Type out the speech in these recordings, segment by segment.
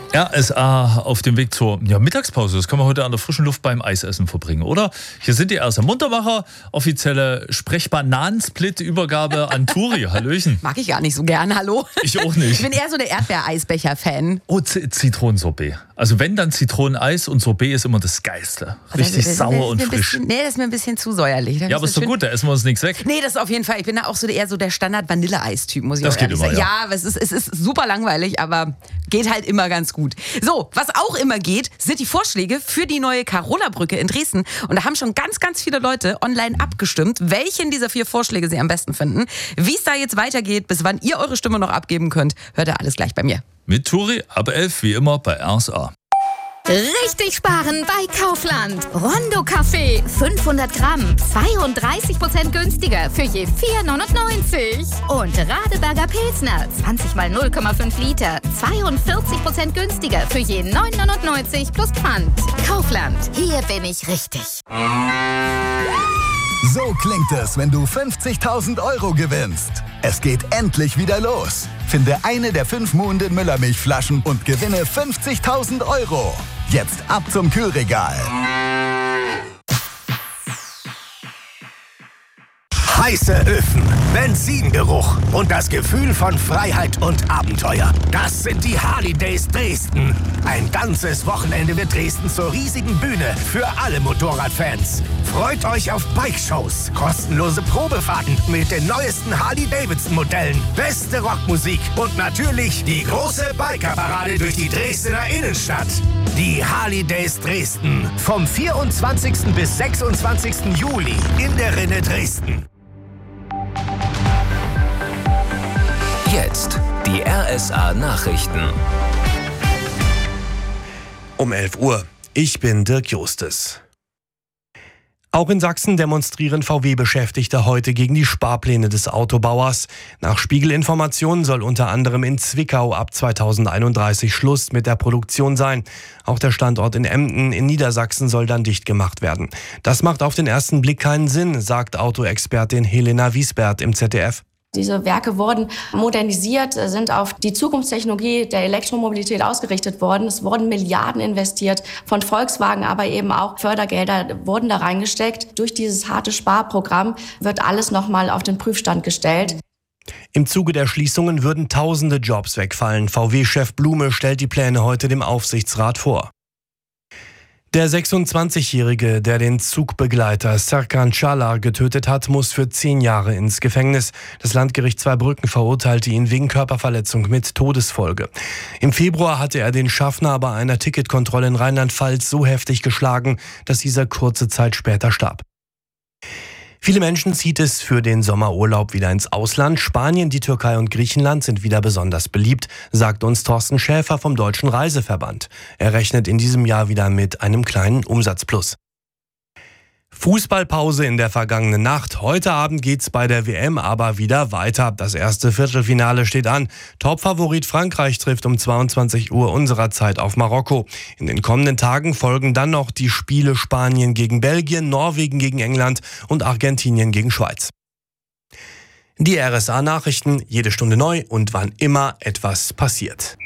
RSA auf dem Weg zur Mittagspause. Das kann man heute an der frischen Luft beim Eisessen verbringen, oder? Hier sind die RSA Muntermacher. Offizielle Sprechbananen-Split-Übergabe an Turi. Hallöchen. Mag ich gar nicht so gern, hallo? Ich auch nicht. Ich bin eher so der Erdbeereisbecher-Fan. Oh, Zitronensorbet. Also wenn, dann Zitroneneis, und Sorbet ist immer das Geilste. Richtig sauer und frisch. Nee, das ist mir ein bisschen zu säuerlich. Ja, aber ist doch gut, da essen wir uns nichts weg. Nee, das ist auf jeden Fall. Ich bin da auch so eher so der Standard-Vanille-Eis-Typ, muss ich Das auch ehrlich geht immer, sagen. Ja, es ist super langweilig, aber geht halt immer ganz gut. So, was auch immer geht, sind die Vorschläge für die neue Carola-Brücke in Dresden. Und da haben schon ganz, ganz viele Leute online abgestimmt, welchen dieser 4 Vorschläge sie am besten finden. Wie es da jetzt weitergeht, bis wann ihr eure Stimme noch abgeben könnt, hört ihr alles gleich bei mir. Mit Turi ab 11, wie immer bei RSA. Richtig sparen bei Kaufland. Rondo Kaffee 500 Gramm, 32% günstiger für je 4,99. Und Radeberger Pilsner 20 mal 0,5 Liter, 42% günstiger für je 9,99 plus Pfand. Kaufland, hier bin ich richtig. So klingt es, wenn du 50.000 € gewinnst. Es geht endlich wieder los. Finde eine der 5 Muhnden Müllermilchflaschen und gewinne 50.000 €. Jetzt ab zum Kühlregal. Heiße Öfen, Benzingeruch und das Gefühl von Freiheit und Abenteuer. Das sind die Harley-Days Dresden. Ein ganzes Wochenende wird Dresden zur riesigen Bühne für alle Motorradfans. Freut euch auf Bike-Shows, kostenlose Probefahrten mit den neuesten Harley-Davidson-Modellen, beste Rockmusik und natürlich die große Biker-Parade durch die Dresdner Innenstadt. Die Harley-Days Dresden vom 24. bis 26. Juli in der Rinne Dresden. Jetzt die RSA Nachrichten. Um 11 Uhr. Ich bin Dirk Justes. Auch in Sachsen demonstrieren VW-Beschäftigte heute gegen die Sparpläne des Autobauers. Nach Spiegelinformationen soll unter anderem in Zwickau ab 2031 Schluss mit der Produktion sein. Auch der Standort in Emden in Niedersachsen soll dann dicht gemacht werden. Das macht auf den ersten Blick keinen Sinn, sagt Autoexpertin Helena Wiesbert im ZDF. Diese Werke wurden modernisiert, sind auf die Zukunftstechnologie der Elektromobilität ausgerichtet worden. Es wurden Milliarden investiert von Volkswagen, aber eben auch Fördergelder wurden da reingesteckt. Durch dieses harte Sparprogramm wird alles nochmal auf den Prüfstand gestellt. Im Zuge der Schließungen würden tausende Jobs wegfallen. VW-Chef Blume stellt die Pläne heute dem Aufsichtsrat vor. Der 26-Jährige, der den Zugbegleiter Serkan Çalar getötet hat, muss für 10 Jahre ins Gefängnis. Das Landgericht Zweibrücken verurteilte ihn wegen Körperverletzung mit Todesfolge. Im Februar hatte er den Schaffner bei einer Ticketkontrolle in Rheinland-Pfalz so heftig geschlagen, dass dieser kurze Zeit später starb. Viele Menschen zieht es für den Sommerurlaub wieder ins Ausland. Spanien, die Türkei und Griechenland sind wieder besonders beliebt, sagt uns Thorsten Schäfer vom Deutschen Reiseverband. Er rechnet in diesem Jahr wieder mit einem kleinen Umsatzplus. Fußballpause in der vergangenen Nacht. Heute Abend geht's bei der WM aber wieder weiter. Das erste Viertelfinale steht an. Topfavorit Frankreich trifft um 22 Uhr unserer Zeit auf Marokko. In den kommenden Tagen folgen dann noch die Spiele Spanien gegen Belgien, Norwegen gegen England und Argentinien gegen Schweiz. Die RSA-Nachrichten, jede Stunde neu und wann immer etwas passiert.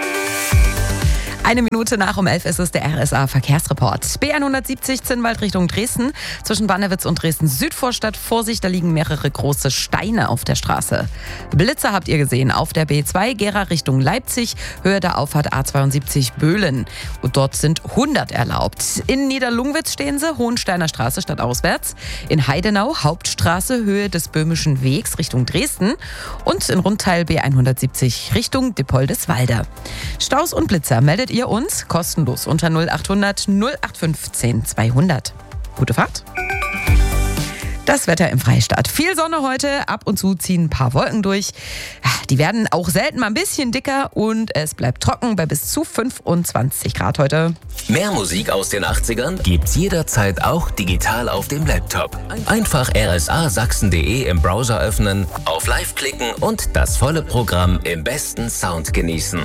1 Minute nach um 11 ist es der RSA-Verkehrsreport. B170 Zinnwald Richtung Dresden. Zwischen Bannewitz und Dresden-Südvorstadt. Vorsicht, da liegen mehrere große Steine auf der Straße. Blitzer habt ihr gesehen auf der B2 Gera Richtung Leipzig. Höhe der Auffahrt A72 Böhlen. Und dort sind 100 erlaubt. In Niederlungwitz stehen sie, Hohensteiner Straße stadtauswärts. In Heidenau Hauptstraße Höhe des Böhmischen Wegs Richtung Dresden. Und in Rundteil B170 Richtung Dippoldeswalde. Staus und Blitzer meldet ihr uns kostenlos unter 0800 0815 200. Gute Fahrt. Das Wetter im Freistaat. Viel Sonne heute, ab und zu ziehen ein paar Wolken durch. Die werden auch selten mal ein bisschen dicker und es bleibt trocken bei bis zu 25 Grad heute. Mehr Musik aus den 80ern gibt's jederzeit auch digital auf dem Laptop. Einfach rsasachsen.de im Browser öffnen, auf Live klicken und das volle Programm im besten Sound genießen.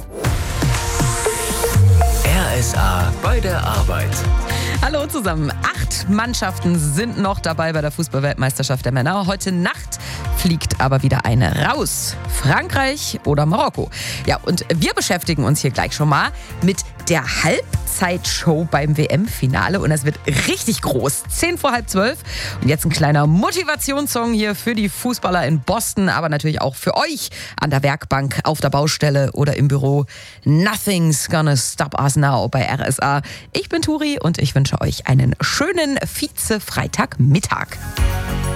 RSA bei der Arbeit. Hallo zusammen. 8 Mannschaften sind noch dabei bei der Fußball-Weltmeisterschaft der Männer. Heute Nacht fliegt aber wieder eine raus. Frankreich oder Marokko. Ja, und wir beschäftigen uns hier gleich schon mal mit der Halbzeitshow beim WM-Finale. Und das wird richtig groß. 11:10. Und jetzt ein kleiner Motivationssong hier für die Fußballer in Boston, aber natürlich auch für euch an der Werkbank, auf der Baustelle oder im Büro. Nothing's gonna stop us now bei RSA. Ich bin Turi und ich wünsche euch einen schönen Vize-Freitagmittag.